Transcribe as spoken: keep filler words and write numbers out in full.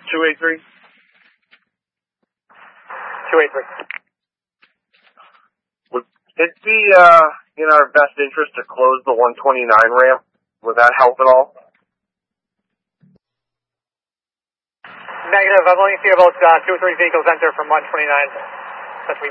two eight three. two eight three. Would it be uh, in our best interest to close the one twenty-nine ramp? Would that help at all? Negative. I've only seen about uh, two or three vehicles enter from one twenty-nine.